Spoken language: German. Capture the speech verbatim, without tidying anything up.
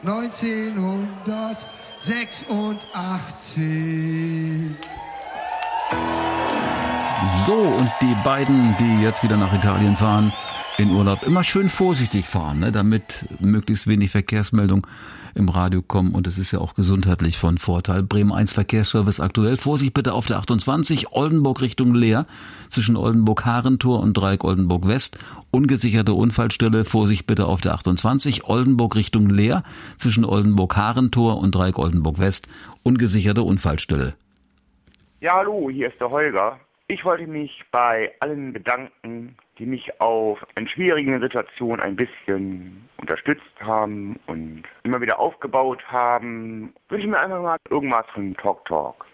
neunzehnhundertsechsundachtzig. So, und die beiden, die jetzt wieder nach Italien fahren, in Urlaub, immer schön vorsichtig fahren, ne, damit möglichst wenig Verkehrsmeldungen im Radio kommen. Und es ist ja auch gesundheitlich von Vorteil. Bremen eins Verkehrsservice aktuell. Vorsicht bitte auf der achtundzwanzig, Oldenburg Richtung Leer, zwischen Oldenburg-Harentor und Dreieck Oldenburg West. Ungesicherte Unfallstelle. Vorsicht bitte auf der achtundzwanzig, Oldenburg Richtung Leer, zwischen Oldenburg-Harentor und Dreieck Oldenburg West. Ungesicherte Unfallstelle. Ja, hallo, hier ist der Holger. Ich wollte mich bei allen bedanken, die mich auf in schwierigen Situationen ein bisschen unterstützt haben und immer wieder aufgebaut haben. Wünsche mir einfach mal irgendwas von Talk Talk.